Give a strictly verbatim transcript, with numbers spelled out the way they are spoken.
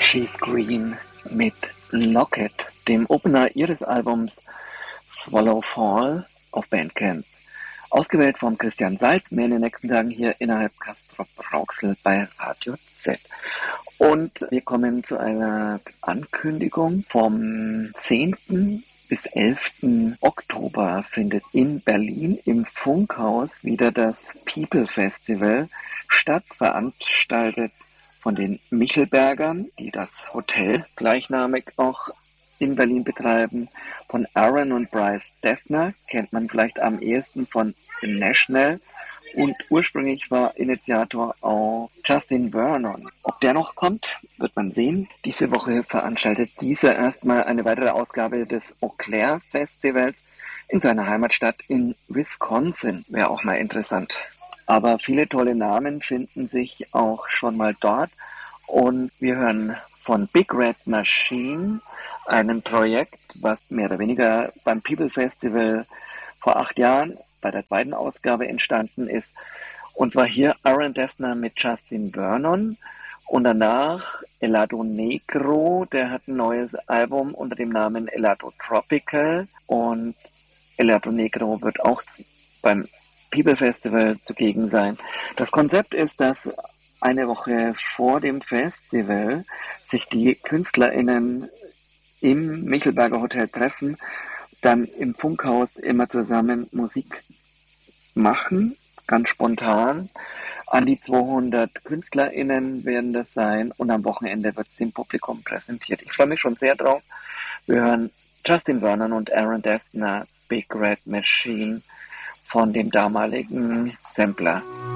She's Green mit Locket, dem Opener ihres Albums Swallow Fall auf Bandcamp. Ausgewählt von Christian Salz, mehr in den nächsten Tagen hier innerhalb Castrop-Rauxel bei Radio Z. Und wir kommen zu einer Ankündigung. Vom zehnten bis elften Oktober findet in Berlin im Funkhaus wieder das People Festival statt, veranstaltet von den Michelbergern, die das Hotel gleichnamig auch in Berlin betreiben. Von Aaron und Bryce Dessner kennt man vielleicht am ehesten von The National. Und ursprünglich war Initiator auch Justin Vernon. Ob der noch kommt, wird man sehen. Diese Woche veranstaltet dieser erstmal eine weitere Ausgabe des Eau Claire Festivals in seiner Heimatstadt in Wisconsin. Wäre auch mal interessant. Aber viele tolle Namen finden sich auch schon mal dort. Und wir hören von Big Red Machine, einem Projekt, was mehr oder weniger beim People Festival vor acht Jahren bei der zweiten Ausgabe entstanden ist. Und zwar hier Aaron Dessner mit Justin Vernon und danach Helado Negro, der hat ein neues Album unter dem Namen Helado Tropical und Helado Negro wird auch beim People Festival zugegen sein. Das Konzept ist, dass eine Woche vor dem Festival sich die KünstlerInnen im Michelberger Hotel treffen, dann im Funkhaus immer zusammen Musik machen, ganz spontan. An die zweihundert KünstlerInnen werden das sein und am Wochenende wird es dem Publikum präsentiert. Ich freue mich schon sehr drauf. Wir hören Justin Vernon und Aaron Dessner, Big Red Machine von dem damaligen Sampler.